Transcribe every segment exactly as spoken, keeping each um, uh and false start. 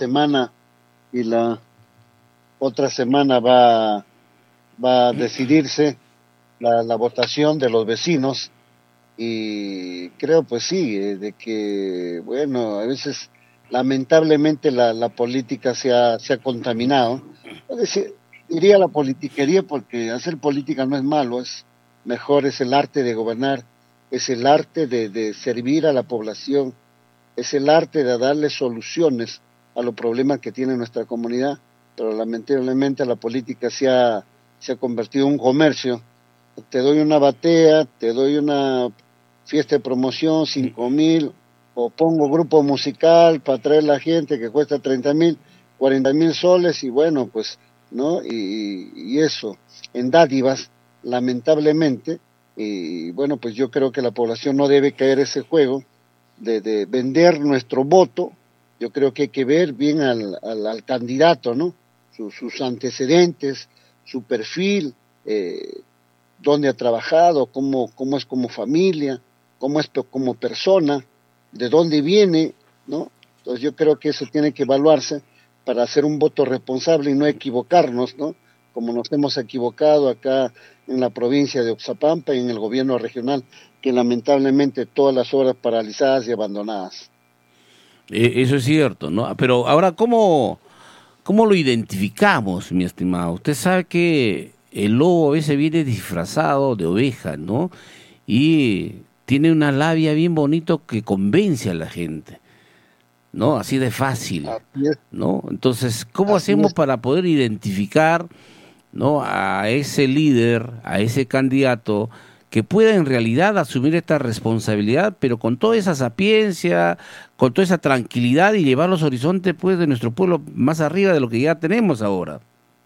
semana y la otra semana va, va a decidirse la, la votación de los vecinos y creo pues sí, eh, de que bueno, a veces lamentablemente la, la política se ha, se ha contaminado. Es decir, diría la politiquería porque hacer política no es malo, es mejor, es el arte de gobernar, es el arte de, de servir a la población, es el arte de darle soluciones a los problemas que tiene nuestra comunidad, pero lamentablemente la política se ha, se ha convertido en un comercio. Te doy una batea, te doy una fiesta de promoción, cinco mil, o pongo grupo musical para traer la gente que cuesta treinta mil, cuarenta mil soles, y bueno, pues, ¿no? Y, y eso, en dádivas, lamentablemente, y bueno, pues yo creo que la población no debe caer ese juego de, de vender nuestro voto. Yo creo que hay que ver bien al, al, al candidato, ¿no? Sus, sus antecedentes, su perfil, eh, dónde ha trabajado, cómo, cómo es como familia, cómo es como persona, de dónde viene, ¿no? Entonces yo creo que eso tiene que evaluarse para hacer un voto responsable y no equivocarnos, ¿no? Como nos hemos equivocado acá en la provincia de Oxapampa y en el gobierno regional, que lamentablemente todas las obras paralizadas y abandonadas. Eh, eso es cierto, ¿no? Pero ahora, ¿cómo, cómo lo identificamos, mi estimado? Usted sabe que el lobo a veces viene disfrazado de oveja, ¿no? Y tiene una labia bien bonito que convence a la gente, ¿no? Así de fácil, ¿no? Entonces, ¿cómo Así hacemos es. para poder identificar, ¿no?, a ese líder, a ese candidato que pueda en realidad asumir esta responsabilidad, pero con toda esa sapiencia, con toda esa tranquilidad y llevar los horizontes pues de nuestro pueblo más arriba de lo que ya tenemos ahora?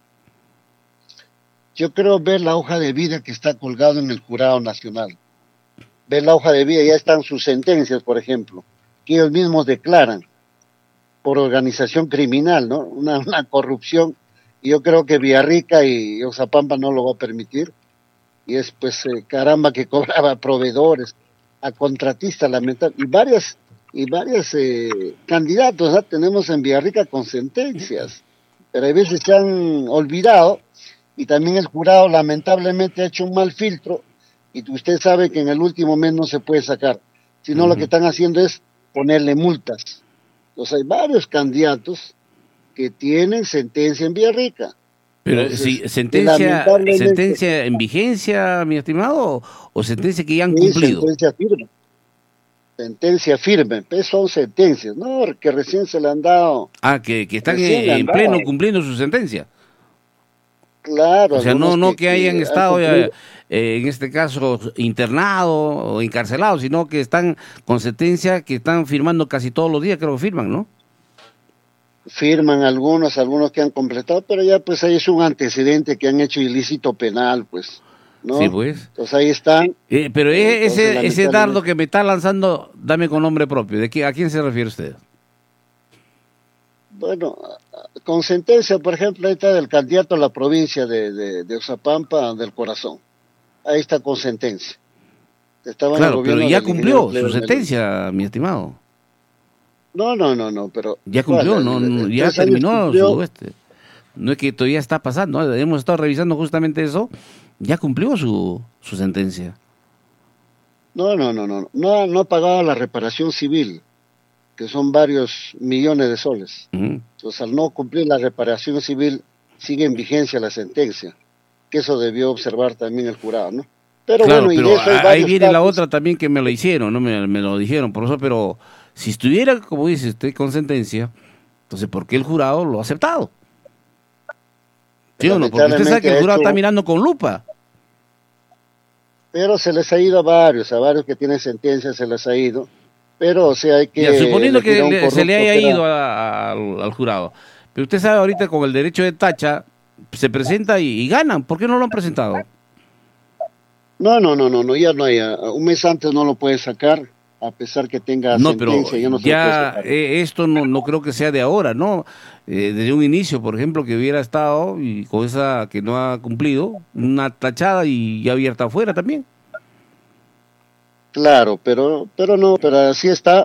Yo creo ver la hoja de vida que está colgado en el Jurado Nacional. Ver la hoja de vida, ya están sus sentencias, por ejemplo, que ellos mismos declaran por organización criminal, ¿no? Una, una corrupción. Y yo creo que Villarrica y Oxapampa no lo va a permitir. Y es pues eh, caramba que cobraba a proveedores, a contratistas, lamentable, y varias y varias eh, candidatos, ¿no? Tenemos en Villarrica con sentencias, pero a veces se han olvidado y también el jurado lamentablemente ha hecho un mal filtro y usted sabe que en el último mes no se puede sacar, sino uh-huh. Lo que están haciendo es ponerle multas. Entonces hay varios candidatos que tienen sentencia en Villarrica. Pero Entonces, si sentencia, sentencia en vigencia, mi estimado, o sentencia que ya han sí, cumplido. Sentencia firme. Sentencia firme, pues son sentencias, no, que recién se le han dado. Ah, que, que están en, en pleno cumpliendo su sentencia. Claro. O sea, no, no que, que hayan que estado, ya, eh, en este caso, internado o encarcelados, sino que están con sentencia que están firmando casi todos los días, creo que firman, ¿no? Firman algunos, algunos que han completado, pero ya pues ahí es un antecedente que han hecho ilícito penal, pues, ¿no? Sí, pues. Entonces ahí están. Eh, pero eh, ese, ese dardo que me está lanzando, dame con nombre propio, ¿de qué, a quién se refiere usted? Bueno, con sentencia, por ejemplo, ahí está del candidato a la provincia de, de, de Oxapampa del Corazón. Ahí está con sentencia. Estaba claro, pero ya cumplió su sentencia, mi estimado. No, no, no, no, pero... Ya cumplió, no, no, ya terminó su este. No es que todavía está pasando, ¿no? Hemos estado revisando justamente eso. Ya cumplió su, su sentencia. No, no, no, no, no, no ha pagado la reparación civil, que son varios millones de soles. Uh-huh. Entonces, al no cumplir la reparación civil, sigue en vigencia la sentencia, que eso debió observar también el jurado, ¿no? Pero claro, bueno, pero y de eso hay ahí viene casos. La otra también que me lo hicieron, no me, me lo dijeron, por eso, pero si estuviera, como dice usted, con sentencia, entonces, ¿por qué el jurado lo ha aceptado? ¿Sí o no? Porque usted sabe que el jurado hecho... está mirando con lupa. Pero se les ha ido a varios, a varios que tienen sentencia se les ha ido, pero o sea hay que... Ya, suponiendo que le, se le haya ido a, a, al, al jurado, pero usted sabe ahorita con el derecho de tacha, se presenta y, y ganan, ¿por qué no lo han presentado? No, no, no, no, no, ya no hay, un mes antes no lo puede sacar, a pesar que tenga no, sentencia, pero ya no se ya lo puede sacar. Eh, esto no, no creo que sea de ahora, ¿no? Eh, desde un inicio, por ejemplo, que hubiera estado y con esa que no ha cumplido, una tachada y ya abierta afuera también. Claro, pero pero no, pero así está,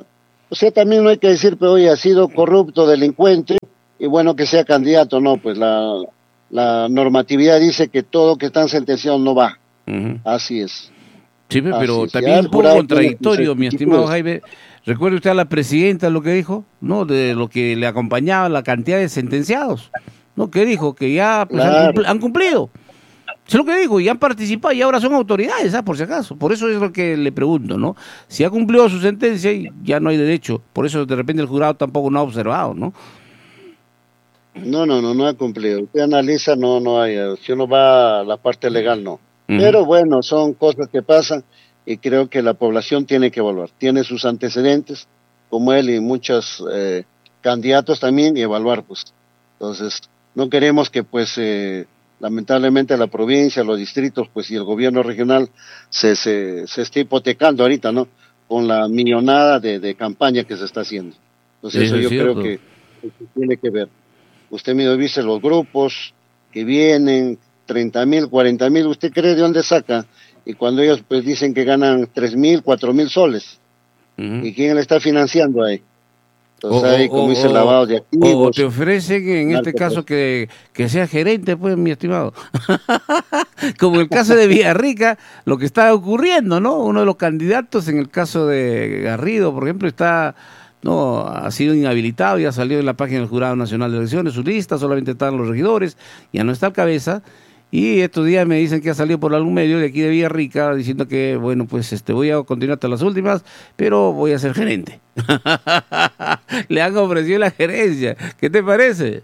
O sea, también no hay que decir, pero oye, ha sido corrupto, delincuente, y bueno que sea candidato, no, pues la, la normatividad dice que todo que está en sentenciado no va. Ujú. Así es. Sí, pe- Así pero es. Ya también el un poco jurado tiene sus contradictorio, mi estimado actitudes. Jaime. ¿Recuerda usted a la presidenta lo que dijo? ¿No? De lo que le acompañaba la cantidad de sentenciados. ¿No? Que dijo que ya pues han, Claro. cumpl- han cumplido. Eso es lo que dijo, y han participado y ahora son autoridades, ¿ah? Por si acaso. Por eso es lo que le pregunto, ¿no? Si ha cumplido su sentencia, y ya no hay derecho. Por eso de repente el jurado tampoco no ha observado, ¿no? No, no, no, no ha cumplido. Usted analiza, no, no hay. eh, Si uno va a la parte legal, no. Ujú. Pero bueno, son cosas que pasan y creo que la población tiene que evaluar. Tiene sus antecedentes, como él y muchos eh, candidatos también, y evaluar, pues. Entonces, no queremos que, pues, eh, lamentablemente la provincia, los distritos, pues, y el gobierno regional se, se, se esté hipotecando ahorita, ¿no? Con la millonada de, de campaña que se está haciendo. Entonces, eso Eso es yo creo cierto. que, que tiene que ver. Usted mismo dice los grupos que vienen, treinta mil, cuarenta mil, ¿usted cree de dónde saca? Y cuando ellos pues dicen que ganan tres mil, cuatro mil soles, Ujú. ¿y quién le está financiando ahí? O, Entonces o, hay, como dice, o, lavado o, de o- o te activos, ofrecen en este caso narcotráfico. que, que sea gerente, pues, mi estimado. Como el caso de Villarrica, lo que está ocurriendo, ¿no? Uno de los candidatos, en el caso de Garrido, por ejemplo, está, no, ha sido inhabilitado, ya salió en la página del Jurado Nacional de Elecciones, su lista, solamente están los regidores, ya no está al cabeza. Y estos días me dicen que ha salido por algún medio de aquí de Villarrica diciendo que, bueno, pues este voy a continuar hasta las últimas, pero voy a ser gerente. Le han ofrecido la gerencia. ¿Qué te parece?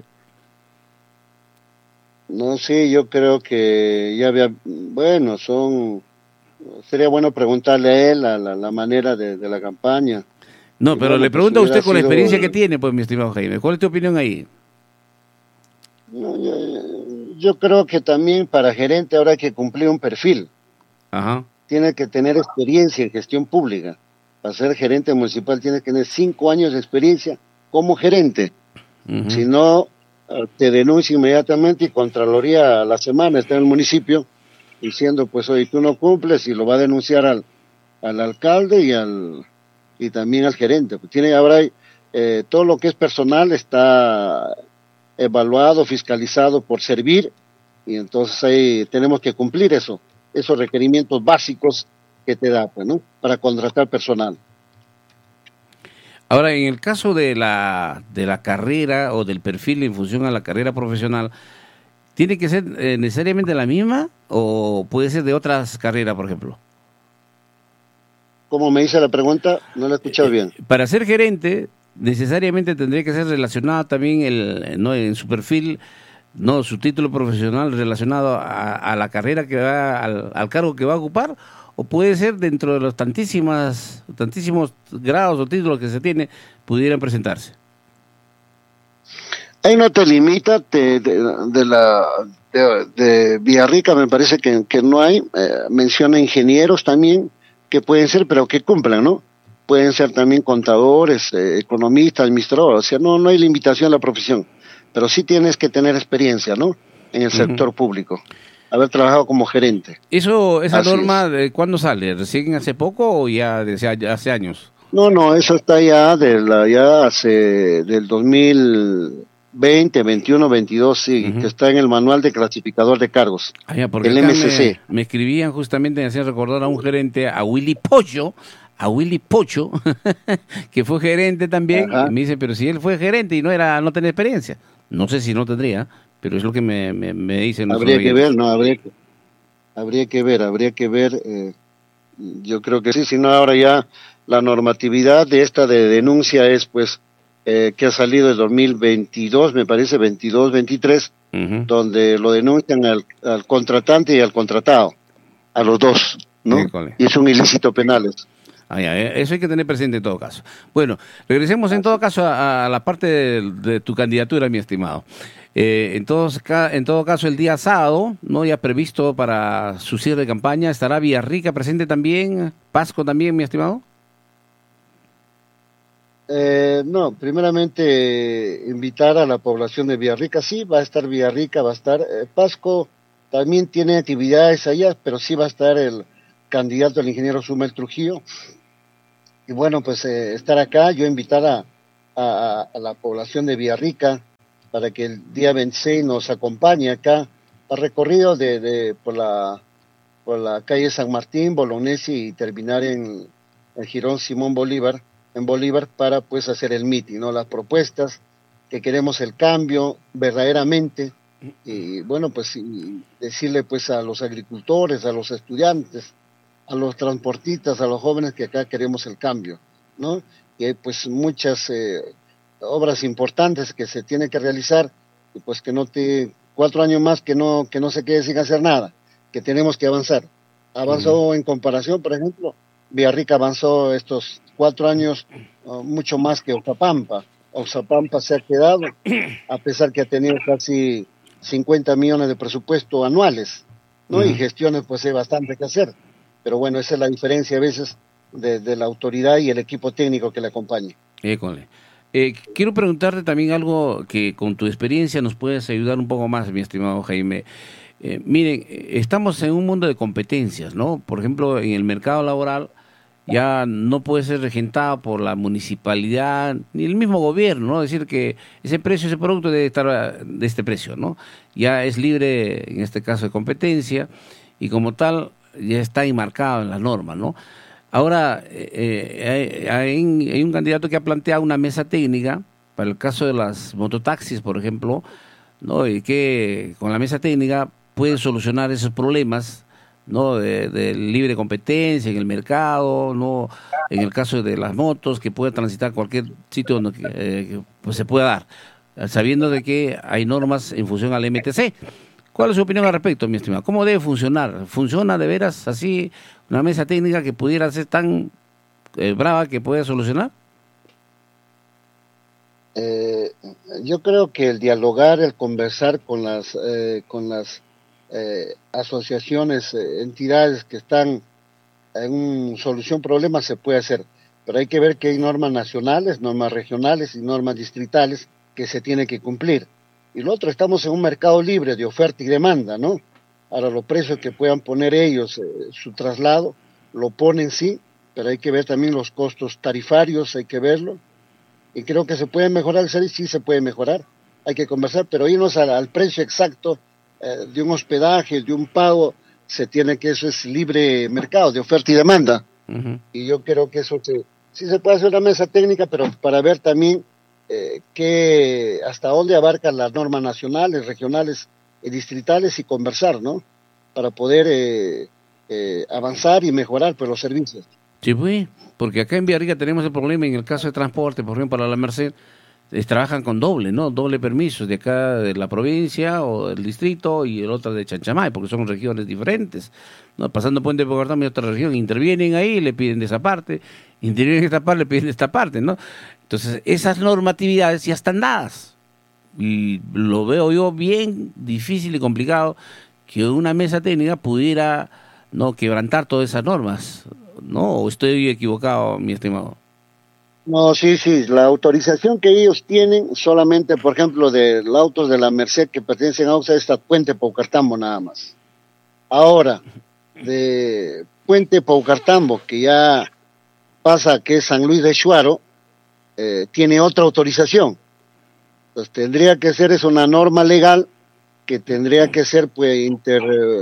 No, sí, yo creo que ya había, bueno, son, sería bueno preguntarle a él la, la, la manera de, de la campaña. No, Y pero bueno, le pues pregunto a hubiera usted con la sido, experiencia que tiene, pues, mi estimado Jaime, ¿cuál es tu opinión ahí? no, yo, yo creo que también para gerente ahora hay que cumplir un perfil. Ajá. Tiene que tener experiencia en gestión pública. Para ser gerente municipal tiene que tener cinco años de experiencia como gerente. Si Ujú. no, eh, te denuncia inmediatamente y Contraloría a la semana está en el municipio diciendo, pues, oye, tú no cumples y lo va a denunciar al, al alcalde y al y también al gerente. Pues tiene ahora eh, todo lo que es personal está evaluado, fiscalizado por servir y entonces ahí tenemos que cumplir eso, esos requerimientos básicos que te da, pues, ¿no? Para contratar personal. Ahora, en el caso de la, de la carrera o del perfil en función a la carrera profesional, ¿tiene que ser eh, necesariamente la misma o puede ser de otras carreras, por ejemplo? Como me dice la pregunta, no la he escuchado Eh, bien. para ser gerente, necesariamente tendría que ser relacionado también el, ¿no? en su perfil, no su título profesional relacionado a, a la carrera que va, al, al cargo que va a ocupar, o puede ser dentro de los tantísimas, tantísimos grados o títulos que se tiene, pudieran presentarse. Ahí no te limita, te, de, de la de, de Villarrica me parece que, que no hay, eh, menciona ingenieros también, que pueden ser, pero que cumplan, ¿no? Pueden ser también contadores, eh, economistas, administradores, o sea, no, no hay limitación a la profesión, pero sí tienes que tener experiencia, ¿no? En el Ujú. sector público, haber trabajado como gerente, Eso, esa así norma, es. ¿de cuándo sale? ¿Recién hace poco o ya desde hace hace años? No, no, eso está ya de la, ya hace, del dos mil veinte, veintiuno, veintidós, sí, que Ujú. está en el manual de clasificador de cargos, Ah, ya, porque el acá me, M C C. me escribían justamente, me hacían recordar a un gerente, a Willy Pocho, a Willy Pocho, que fue gerente también, y Ajá. me dice, pero si él fue gerente y no era, no tenía experiencia. No sé si no tendría, pero es lo que me, me, me dicen nuestros Habría que ver, oyentes. no, habría que, habría que ver, habría que ver, eh, yo creo que sí, si no ahora ya la normatividad de esta de denuncia es pues eh, que ha salido el dos mil veintidós, me parece, veintidós, veintitrés, Ujú. donde lo denuncian al, al contratante y al contratado, a los dos, ¿no? École. Y es un ilícito penal. Ah, ya, eh, eso hay que tener presente en todo caso. Bueno, regresemos en todo caso a, a la parte de, de tu candidatura, mi estimado. Eh, en, todos, ca- en todo caso, el día sábado, no ya previsto para su cierre de campaña, estará Villarrica presente también, Pasco también, mi estimado. Eh, no, primeramente eh, invitar a la población de Villarrica, sí, va a estar Villarrica, va a estar eh, Pasco, también tiene actividades allá, pero sí va a estar el candidato al ingeniero Sumel Trujillo, y bueno, pues eh, estar acá, yo invitar a, a, a la población de Villarrica para que el día veintiséis nos acompañe acá al recorrido de, de por la por la calle San Martín, Bolognesi y terminar en el Jirón Simón Bolívar, en Bolívar para pues hacer el mitin, ¿no? Las propuestas que queremos el cambio verdaderamente y bueno, pues y decirle pues a los agricultores, a los estudiantes, a los transportistas, a los jóvenes que acá queremos el cambio, ¿no? Y hay pues muchas eh, obras importantes que se tienen que realizar y pues que no te cuatro años más que no que no se quede sin hacer nada, que tenemos que avanzar. Avanzó uh-huh. En comparación, por ejemplo, Villarrica avanzó estos cuatro años uh, mucho más que Oxapampa. Oxapampa se ha quedado, a pesar que ha tenido casi cincuenta millones de presupuesto anuales, ¿no? Uh-huh. Y gestiones pues hay bastante que hacer. Pero bueno, esa es la diferencia a veces de, de la autoridad y el equipo técnico que le acompaña. École. Eh, quiero preguntarte también algo que con tu experiencia nos puedes ayudar un poco más, mi estimado Jaime. Eh, miren, estamos en un mundo de competencias, ¿no? Por ejemplo, en el mercado laboral ya no puede ser regentado por la municipalidad ni el mismo gobierno, ¿no? Decir que ese precio, ese producto debe estar de este precio, ¿no? Ya es libre, en este caso, de competencia y como tal ya está enmarcado en la norma, ¿no? Ahora, eh, hay, hay, hay un candidato que ha planteado una mesa técnica para el caso de las mototaxis, por ejemplo, ¿no? Y que con la mesa técnica pueden solucionar esos problemas, ¿no? De, de libre competencia en el mercado, ¿no? En el caso de las motos, que pueda transitar cualquier sitio donde eh, pues se pueda dar, sabiendo de que hay normas en función al M T C. ¿Cuál es su opinión al respecto, mi estimado? ¿Cómo debe funcionar? ¿Funciona de veras así una mesa técnica que pudiera ser tan eh, brava que pueda solucionar? Eh, yo creo que el dialogar, el conversar con las eh, con las eh, asociaciones, eh, entidades que están en un solución problemas se puede hacer, pero hay que ver que hay normas nacionales, normas regionales y normas distritales que se tienen que cumplir. Y lo otro, estamos en un mercado libre de oferta y demanda, ¿no? Ahora los precios que puedan poner ellos, eh, su traslado, lo ponen sí, pero hay que ver también los costos tarifarios, hay que verlo. Y creo que se puede mejorar el servicio, sí se puede mejorar, hay que conversar, pero irnos al, al precio exacto eh, de un hospedaje, de un pago, se tiene que, eso es libre mercado, de oferta y demanda. Uh-huh. Y yo creo que eso se, sí se puede hacer una mesa técnica, pero para ver también eh, que hasta dónde abarcan las normas nacionales, regionales y distritales y conversar, ¿no? Para poder eh, eh, avanzar y mejorar pues, los servicios. Sí, pues, porque acá en Villarrica tenemos el problema en el caso de transporte, por ejemplo, para la Merced, eh, trabajan con doble, ¿no? Doble permiso de acá de la provincia o del distrito y el otro de Chanchamay, porque son regiones diferentes, ¿no? Pasando Puente de Pocartamo y otra región, intervienen ahí, le piden de esa parte, intervienen en esta parte, le piden de esta parte, ¿no? Entonces, esas normatividades ya están dadas y lo veo yo bien difícil y complicado que una mesa técnica pudiera, ¿no?, quebrantar todas esas normas. ¿No? ¿O estoy equivocado, mi estimado? No, sí, sí, la autorización que ellos tienen solamente, por ejemplo, de los autos de la Merced que pertenecen a O X A, está Puente Paucartambo nada más. Ahora, de Puente Paucartambo, que ya pasa que es San Luis de Shuaro, eh, tiene otra autorización. Pues tendría que ser, es una norma legal que tendría que ser, pues, inter,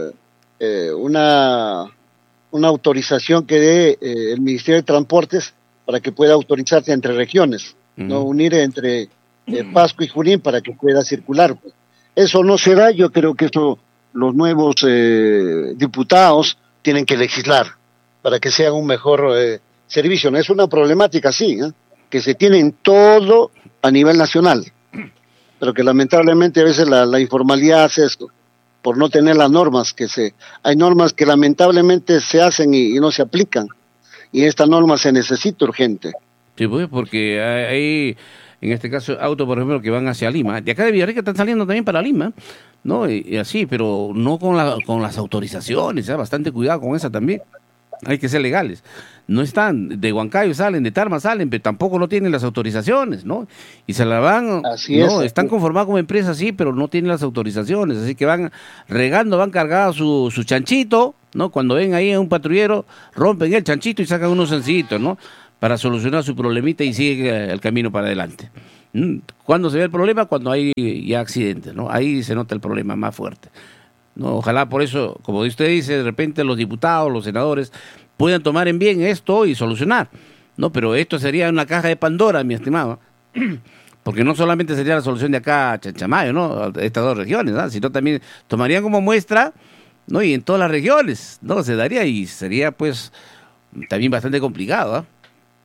eh, una... una autorización que dé eh, el Ministerio de Transportes para que pueda autorizarse entre regiones, uh-huh. no unir entre eh, Pasco y Junín para que pueda circular. Eso no se da, yo creo que eso los nuevos eh, diputados tienen que legislar para que sea un mejor eh, servicio. No es una problemática así, ¿eh? Que se tiene en todo a nivel nacional, pero que lamentablemente a veces la, la informalidad hace esto, por no tener las normas que se... Hay normas que lamentablemente se hacen y, y no se aplican, y esta norma se necesita urgente. Sí, pues, porque hay, en este caso, autos, por ejemplo, que van hacia Lima. De acá de Villarrica están saliendo también para Lima, ¿no? Y, y así, pero no con, la, con las autorizaciones, ¿eh? Bastante cuidado con esa también. Hay que ser legales. No están, de Huancayo salen, de Tarma salen, pero tampoco no tienen las autorizaciones, ¿no? Y se la van, así no, es. Están conformados como empresa, sí, pero no tienen las autorizaciones, así que van regando, van cargados su, su chanchito, ¿no? Cuando ven ahí a un patrullero, rompen el chanchito y sacan unos sencillitos, ¿no? para solucionar su problemita y sigue el camino para adelante. ¿Cuándo se ve el problema? Cuando hay ya accidentes, ¿no? Ahí se nota el problema más fuerte, ¿no? Ojalá por eso, como usted dice, de repente los diputados, los senadores puedan tomar en bien esto y solucionar, ¿no? Pero esto sería una caja de Pandora, mi estimado, porque no solamente sería la solución de acá, Chanchamayo, ¿no? Estas dos regiones, ¿no? Sino también tomarían como muestra, ¿no? Y en todas las regiones, ¿no? Se daría y sería, pues, también bastante complicado, ¿eh?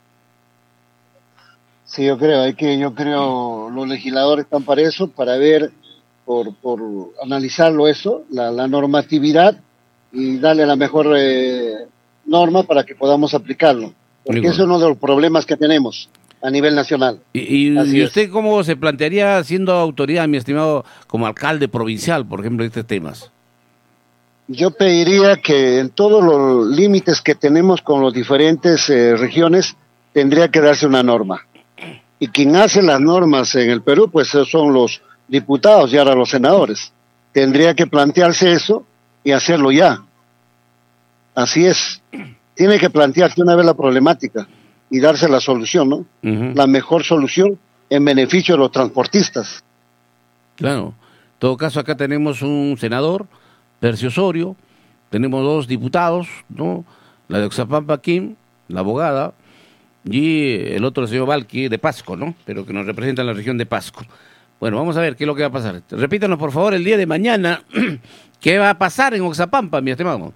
Sí, yo creo, hay que, yo creo, los legisladores están para eso, para ver, por, por analizarlo eso, la, la normatividad y darle la mejor eh, norma para que podamos aplicarlo. Porque eso es uno de los problemas que tenemos a nivel nacional. ¿Y, y, ¿y usted es. cómo se plantearía siendo autoridad, mi estimado, como alcalde provincial, por ejemplo, de estos temas? Yo pediría que en todos los límites que tenemos con las diferentes eh, regiones, tendría que darse una norma. Y quien hace las normas en el Perú, pues son los diputados y ahora los senadores. Tendría que plantearse eso y hacerlo ya. Así es. Tiene que plantearse una vez la problemática y darse la solución, ¿no? Uh-huh. La mejor solución en beneficio de los transportistas. Claro. En todo caso, acá tenemos un senador, Percio Osorio, tenemos dos diputados, ¿no? La de Oxapampa, Kim, la abogada, y el otro, el señor Valqui, de Pasco, ¿no? Pero que nos representa en la región de Pasco. Bueno, vamos a ver qué es lo que va a pasar. Repítanos, por favor, el día de mañana, ¿qué va a pasar en Oxapampa, mi estimado?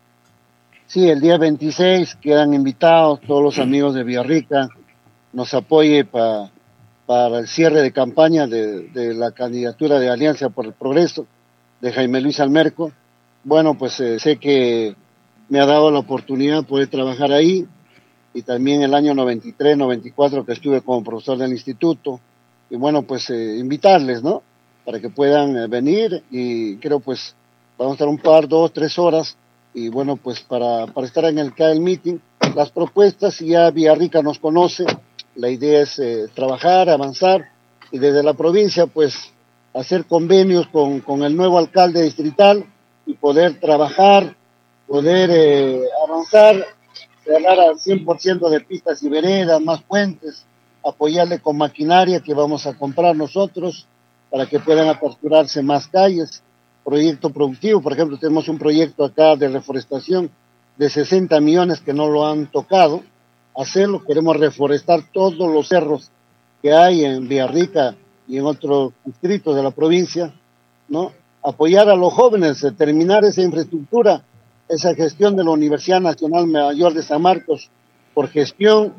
Sí, el día veintiséis quedan invitados todos los amigos de Villarrica, nos apoye pa, para el cierre de campaña de, de la candidatura de Alianza por el Progreso de Jaime Luis Almerco. Bueno, pues eh, sé que me ha dado la oportunidad de poder trabajar ahí, y también el año noventa y tres, noventa y cuatro que estuve como profesor del instituto, y bueno, pues eh, invitarles, ¿no? Para que puedan eh, venir, y creo pues vamos a estar un par, dos, tres horas, y bueno, pues para, para estar en el C A E L Meeting, las propuestas, y ya Villarrica nos conoce, la idea es eh, trabajar, avanzar, y desde la provincia pues hacer convenios con, con el nuevo alcalde distrital, y poder trabajar, poder eh, avanzar, cerrar al cien por ciento de pistas y veredas, más puentes, apoyarle con maquinaria que vamos a comprar nosotros para que puedan aperturarse más calles, proyecto productivo, por ejemplo, tenemos un proyecto acá de reforestación de sesenta millones que no lo han tocado, hacerlo, queremos reforestar todos los cerros que hay en Villarrica y en otros distritos de la provincia, ¿no? Apoyar a los jóvenes, terminar esa infraestructura, esa gestión de la Universidad Nacional Mayor de San Marcos, por gestión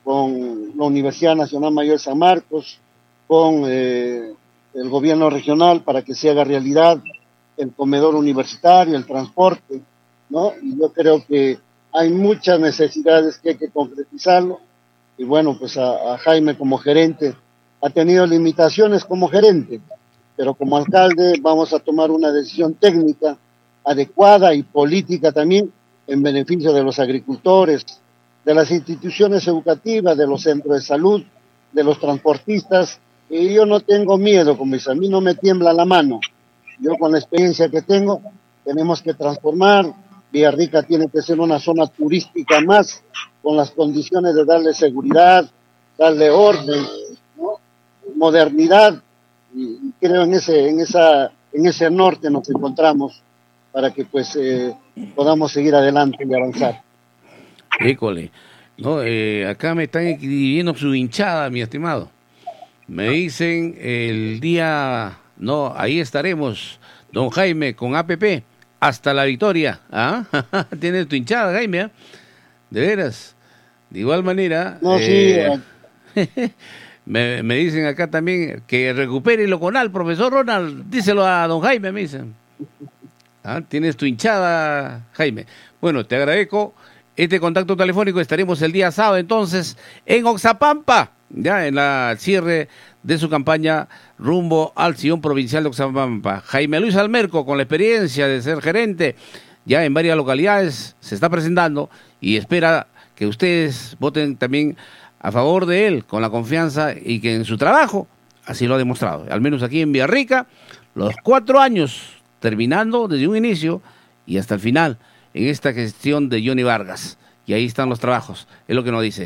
con la Universidad Nacional Mayor de San Marcos, con eh, el gobierno regional para que se haga realidad el comedor universitario, el transporte, ¿no? Y yo creo que hay muchas necesidades que hay que concretizarlo, y bueno, pues a, a Jaime como gerente ha tenido limitaciones como gerente, pero como alcalde vamos a tomar una decisión técnica adecuada y política también en beneficio de los agricultores, de las instituciones educativas, de los centros de salud, de los transportistas, y yo no tengo miedo, como dice, a mí no me tiembla la mano. Yo con la experiencia que tengo, tenemos que transformar, Villarrica tiene que ser una zona turística más, con las condiciones de darle seguridad, darle orden, ¿no? Modernidad, y creo en ese, en esa, en ese norte nos encontramos, para que pues eh, podamos seguir adelante y avanzar. École, no, eh, acá me están escribiendo su hinchada, mi estimado. Me dicen el día, no, ahí estaremos, don Jaime, con A P P, hasta la victoria. ¿Ah? Tienes tu hinchada, Jaime, ¿eh? De veras. De igual manera, no, eh, sí, me, me dicen acá también que recupere lo conal, profesor Ronald, díselo a don Jaime, me dicen. ¿Ah? Tienes tu hinchada, Jaime. Bueno, te agradezco este contacto telefónico. Estaremos el día sábado entonces en Oxapampa, ya en la cierre de su campaña rumbo al sillón provincial de Oxapampa. Jaime Luis Almerco, con la experiencia de ser gerente ya en varias localidades, se está presentando y espera que ustedes voten también a favor de él, con la confianza, y que en su trabajo así lo ha demostrado. Al menos aquí en Villarrica, los cuatro años terminando desde un inicio y hasta el final en esta gestión de Johnny Vargas. Y ahí están los trabajos, es lo que nos dice.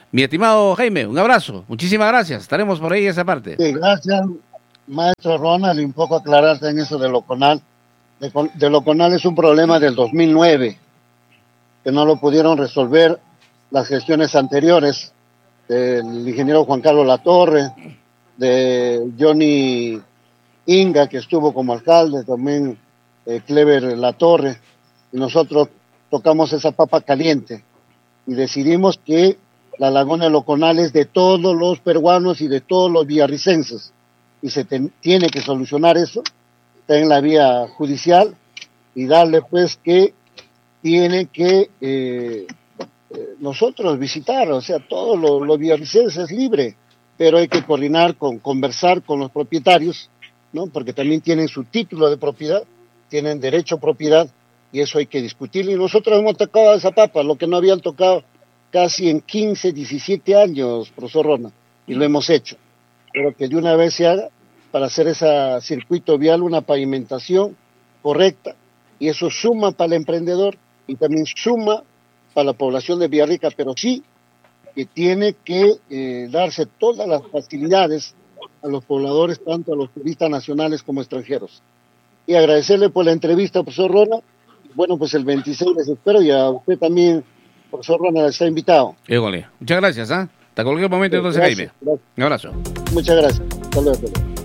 Mi estimado Jaime, un abrazo. Muchísimas gracias. Estaremos por ahí esa parte. Sí, gracias, maestro Ronald, y un poco aclararte en eso de Loconal. De, de Loconal es un problema del dos mil nueve, que no lo pudieron resolver las gestiones anteriores del ingeniero Juan Carlos Latorre, de Johnny Inga, que estuvo como alcalde, también eh, Clever Latorre, y nosotros tocamos esa papa caliente y decidimos que la laguna de Loconal es de todos los peruanos y de todos los villarricenses, y se ten, tiene que solucionar eso, está en la vía judicial, y darle pues que tiene que eh, eh, nosotros visitar, o sea, todos los, los villarricenses es libre, pero hay que coordinar, con conversar con los propietarios, ¿no? Porque también tienen su título de propiedad, tienen derecho a propiedad, y eso hay que discutir, y nosotros hemos tocado esa papa, lo que no habían tocado casi en quince, diecisiete años, profesor Rona, y lo hemos hecho. Pero que de una vez se haga para hacer ese circuito vial una pavimentación correcta, y eso suma para el emprendedor y también suma para la población de Villarrica, pero sí que tiene que eh, darse todas las facilidades a los pobladores, tanto a los turistas nacionales como extranjeros. Y agradecerle por la entrevista, profesor Rona. Bueno, pues el veintiséis les espero, y a usted también, profesor Ronald, está invitado. Égole. Muchas gracias, ¿ah? ¿eh? Hasta cualquier momento, entonces, Jaime. Un abrazo. Muchas gracias. Hasta luego.